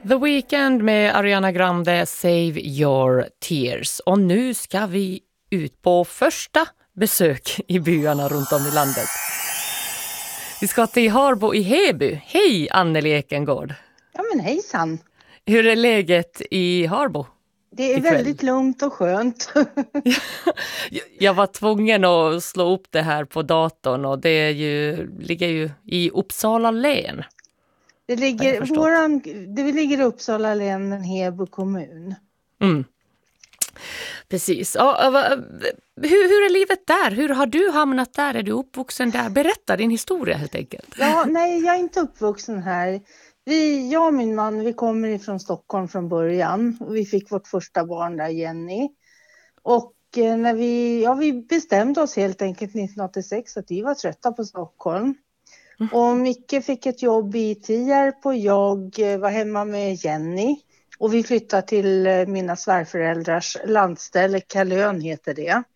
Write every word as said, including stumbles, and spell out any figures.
The Weeknd med Ariana Grande, Save Your Tears. Och nu ska vi ut på första besök i byarna runt om i landet. Vi ska till Harbo i Heby. Hej Anneli Ekengård. Ja men hejsan. Hur är läget i Harbo? Det är ikväll? Väldigt lugnt och skönt. Jag var tvungen att slå upp det här på datorn och det är ju, ligger ju i Uppsala län. Det ligger, våran, det ligger i Uppsala län, men Heby kommun. Mm. Precis. Ja, hur, hur är livet där? Hur har du hamnat där? Är du uppvuxen där? Berätta din historia helt enkelt. Ja, nej, jag är inte uppvuxen här. Vi, jag och min man, vi kommer ifrån Stockholm från början. Vi fick vårt första barn där, Jenny. Och när vi, ja, vi bestämde oss helt enkelt nittonhundraåttiosex att vi var trötta på Stockholm. Mm. Och Micke fick ett jobb i Tierp och jag var hemma med Jenny. Och vi flyttade till mina svärföräldrars landställe, Kalön heter det.